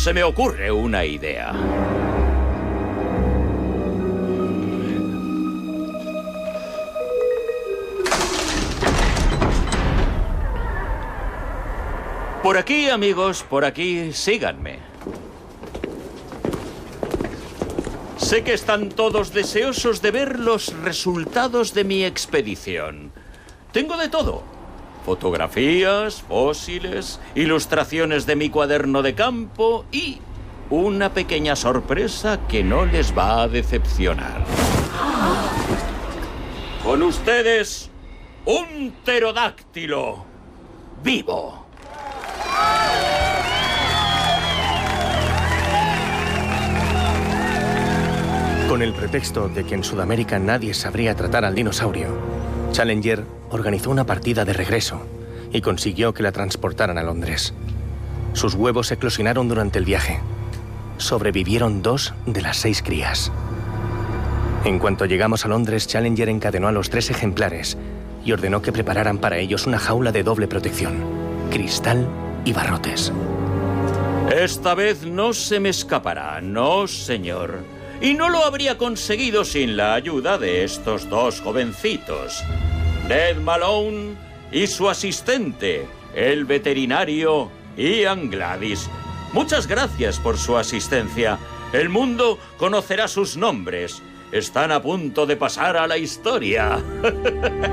se me ocurre una idea. Por aquí, amigos, por aquí, síganme. Sé que están todos deseosos de ver los resultados de mi expedición. Tengo de todo. Fotografías, fósiles, ilustraciones de mi cuaderno de campo y una pequeña sorpresa que no les va a decepcionar. Con ustedes, un pterodáctilo vivo. Con el pretexto de que en Sudamérica nadie sabría tratar al dinosaurio, Challenger organizó una partida de regreso y consiguió que la transportaran a Londres. Sus huevos eclosionaron durante el viaje. Sobrevivieron 2 de las 6 crías. En cuanto llegamos a Londres, Challenger encadenó a los 3 ejemplares y ordenó que prepararan para ellos una jaula de doble protección: cristal y barrotes. Esta vez no se me escapará, no, señor. Y no lo habría conseguido sin la ayuda de estos 2 jovencitos, Ned Malone y su asistente, el veterinario Ian Gladys. Muchas gracias por su asistencia. El mundo conocerá sus nombres. Están a punto de pasar a la historia.